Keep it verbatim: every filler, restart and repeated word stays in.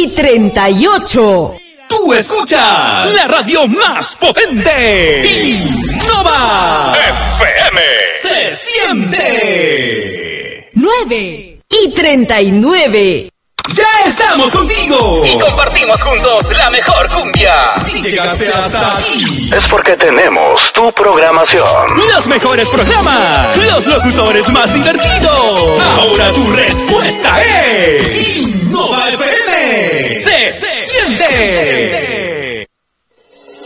y treinta y ocho. Tú escuchas la radio más potente. Innova F M. Se siente. nueve y treinta y nueve. ¡Ya estamos contigo! Y compartimos juntos la mejor cumbia. Si llegaste hasta aquí, es porque tenemos tu programación. los mejores programas, los locutores más divertidos. Ahora tu respuesta es Innova F M. Se siente.